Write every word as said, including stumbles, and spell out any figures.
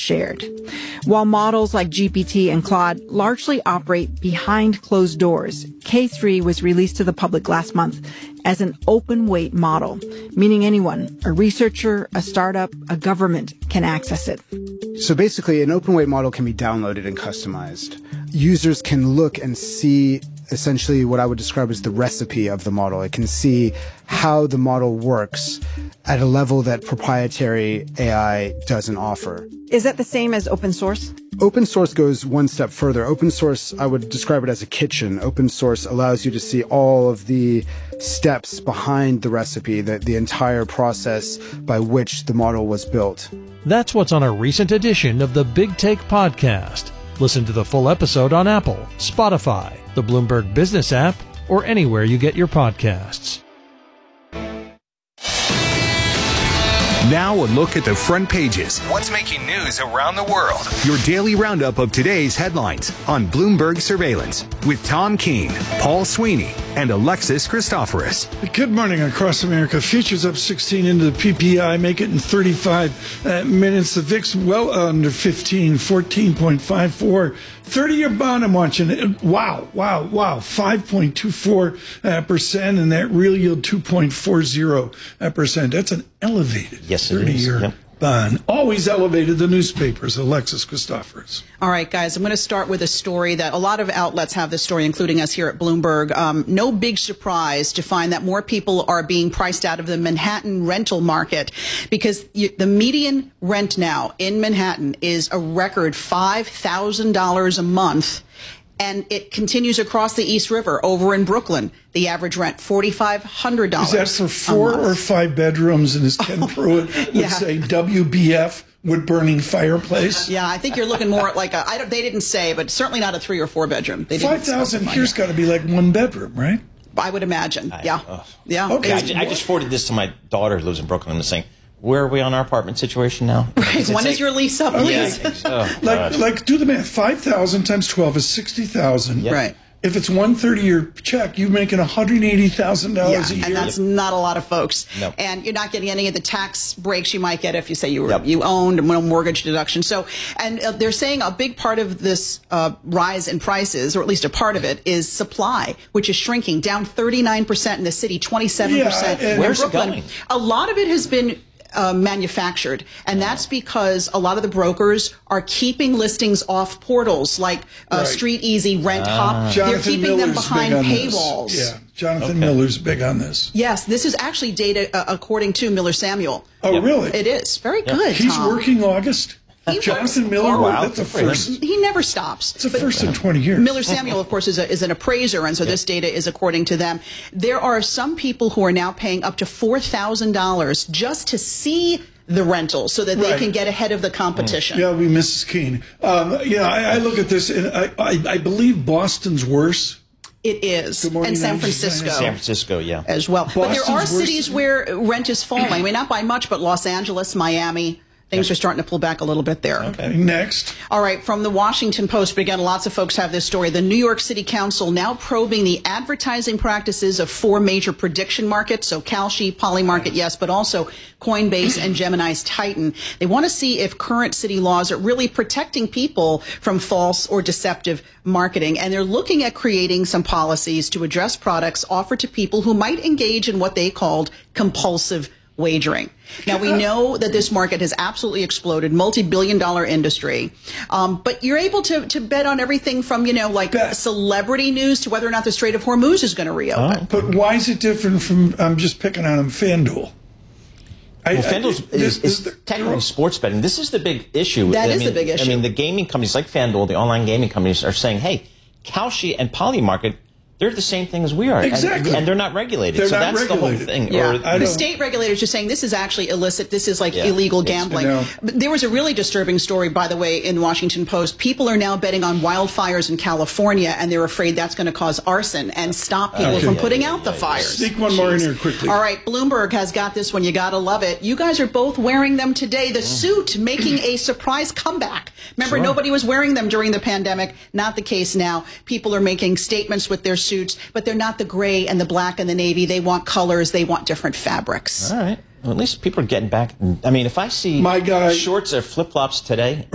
shared. While models like G P T and Claude largely operate behind closed doors, K three was released to the public last month as an open weight model, meaning anyone, a researcher, a startup, a government, can access it. So basically, an open weight model can be downloaded and customized. Users can look and see essentially what I would describe as the recipe of the model. It can see how the model works at a level that proprietary A I doesn't offer. Is that the same as open source? Open source goes one step further. Open source, I would describe it as a kitchen. Open source allows you to see all of the steps behind the recipe, the, the entire process by which the model was built. That's what's on a recent edition of the Big Take podcast. Listen to the full episode on Apple, Spotify, the Bloomberg Business app, or anywhere you get your podcasts. Now a look at the front pages. What's making news around the world? Your daily roundup of today's headlines on Bloomberg Surveillance with Tom Keene, Paul Sweeney, and Alexis Christoforous. Good morning across America. Futures up sixteen into the P P I, make it in thirty-five uh, minutes. The V I X well under fifteen, fourteen point five four. thirty-year bond I'm watching. Wow, wow, wow. five point two four percent, and that real yield two point four zero percent. That's an elevated yes, it thirty-year is. Yep. bond. Always elevated the newspapers. Alexis Christoforous. All right, guys, I'm going to start with a story that a lot of outlets have this story, including us here at Bloomberg. Um, no big surprise to find that more people are being priced out of the Manhattan rental market because you, the median rent now in Manhattan is a record five thousand dollars a month. And it continues across the East River. Over in Brooklyn, the average rent, four thousand five hundred dollars. Is that for four or five bedrooms? And as Ken Pruitt would yeah. say, W B F, wood-burning fireplace? Yeah, I think you're looking more at like a, I don't, they didn't say, but certainly not a three or four bedroom. five thousand here's got to be like one bedroom, right? I would imagine. I, yeah. Oh. Yeah. Okay. I, just, I just forwarded this to my daughter who lives in Brooklyn and was saying, where are we on our apartment situation now? Right. When is your lease up, please? Yeah. Oh, like, like, do the math. five thousand times twelve is sixty thousand. Yep. Right. If it's one thirty-year check, you're making one hundred eighty thousand dollars yeah, a year. and that's not a lot of folks. No. And you're not getting any of the tax breaks you might get if you say you were, Yep. you owned no mortgage deduction. So, and uh, they're saying a big part of this uh, rise in prices, or at least a part of it, is supply, which is shrinking, down thirty-nine percent in the city, twenty-seven percent Yeah, and- in Where's it Brooklyn. going? A lot of it has been Uh, manufactured, and that's because a lot of the brokers are keeping listings off portals like uh, Right. Street Easy, Rent Hop. They're Jonathan keeping them Miller's behind big on paywalls. This. Yeah, Jonathan Okay. Miller's big on this. Yes, this is actually data uh, according to Miller Samuel. Oh, Yep. really? It is very good. He's Tom. working August. He Jonathan works- Miller, Oh, wow. that's the Good for him. first. He never stops. It's the first in twenty years. Miller Samuel, of course, is, a, is an appraiser, and so this data is according to them. There are some people who are now paying up to four thousand dollars just to see the rental so that they Right. can get ahead of the competition. Yeah, we Missus Keene. Um, you know, I, I look at this, and I, I, I believe Boston's worse. It is. Good morning, And San I'm just saying. Francisco. San Francisco, yeah. As well. But there Boston's are worse cities than- where rent is falling. I mean, not by much, but Los Angeles, Miami, things are starting to pull back a little bit there. Okay. Next. All right, from the Washington Post, but again, lots of folks have this story. The New York City Council now probing the advertising practices of four major prediction markets, so Kalshi, Polymarket, yes, but also Coinbase and Gemini's Titan. They want to see if current city laws are really protecting people from false or deceptive marketing, and they're looking at creating some policies to address products offered to people who might engage in what they called compulsive wagering. Now, we know that this market has absolutely exploded, multi-billion dollar industry. Um, but you're able to, to bet on everything from, you know, like Bet. celebrity news to whether or not the Strait of Hormuz is going to reopen. But why is it different from, I'm just picking on him, FanDuel? I, Well, FanDuel I- is, this- is this- technically sports betting. This is the big issue. That I is mean, the big issue. I mean, the gaming companies like FanDuel, the online gaming companies, are saying, hey, Kalshi and Polymarket, they're the same thing as we are. Exactly. And, and they're not regulated. They're so not that's regulated. the whole thing. Yeah, Or- I the don't- state regulators are saying this is actually illicit. This is like Yeah. illegal It's- gambling. I know. But there was a really disturbing story, by the way, in the Washington Post. People are now betting on wildfires in California, and they're afraid that's going to cause arson and stop people Okay. from Yeah, putting yeah, out the yeah, fires. Sneak one more in here quickly. All right, Bloomberg has got this one. You got to love it. You guys are both wearing them today. The suit making a surprise comeback. Remember, Sure. nobody was wearing them during the pandemic. Not the case now. People are making statements with their suits, but they're not the gray and the black and the navy. They want colors. They want different fabrics. All right. Well, at least people are getting back. I mean, if I see My guy- shorts or flip-flops today,